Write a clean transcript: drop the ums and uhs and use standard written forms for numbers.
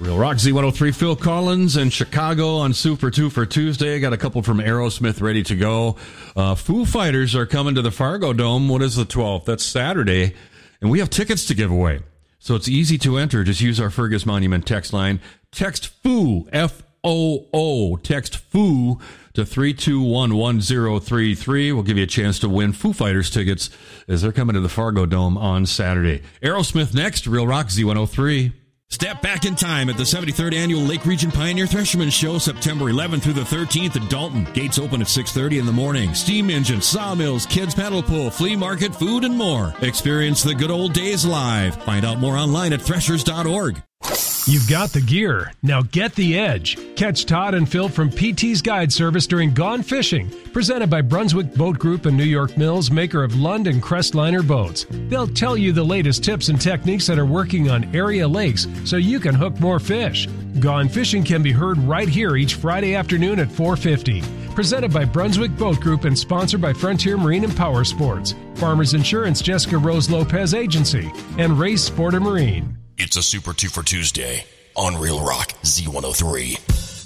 Real Rock Z103, Phil Collins in Chicago on Super 2 for Tuesday. Got a couple from Aerosmith ready to go. Foo Fighters are coming to the Fargo Dome. What is the 12th? That's Saturday. And we have tickets to give away. So it's easy to enter. Just use our Fergus Monument text line. Text FOO, F-O-O. Text FOO to 3211033. We'll give you a chance to win Foo Fighters tickets as they're coming to the Fargo Dome on Saturday. Aerosmith next. Real Rock Z103. Step back in time at the 73rd Annual Lake Region Pioneer Thresherman Show, September 11th through the 13th in Dalton. Gates open at 6:30 in the morning. Steam engines, sawmills, kids paddle pool, flea market, food, and more. Experience the good old days live. Find out more online at threshers.org. You've got the gear. Now get the edge. Catch Todd and Phil from PT's Guide Service during Gone Fishing, presented by Brunswick Boat Group and New York Mills, maker of Lund and Crestliner boats. They'll tell you the latest tips and techniques that are working on area lakes so you can hook more fish. Gone Fishing can be heard right here each Friday afternoon at 4:50. Presented by Brunswick Boat Group and sponsored by Frontier Marine and Power Sports, Farmers Insurance Jessica Rose Lopez Agency, and Race Sport and Marine. It's a Super 2 for Tuesday on Real Rock Z103.